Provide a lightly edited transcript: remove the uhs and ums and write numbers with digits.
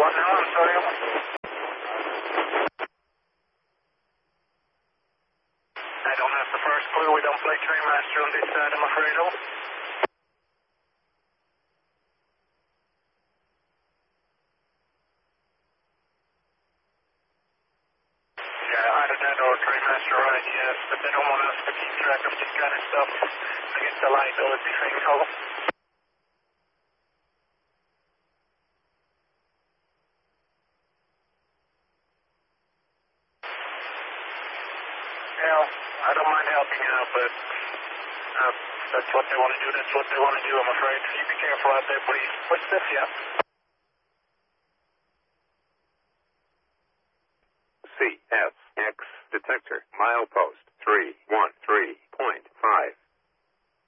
What now? I'm sorry. I don't have the first clue. We don't play Trainmaster on this side, I'm afraid. Yeah, either that or Trainmaster right, yes, but they don't want us to keep track of this kind of stuff against the liability thing, Cole. Yeah, I don't mind helping out, but that's what they want to do. That's what they want to do, I'm afraid. You be careful out there, please. What's this, yeah? CSX detector, milepost 313.5.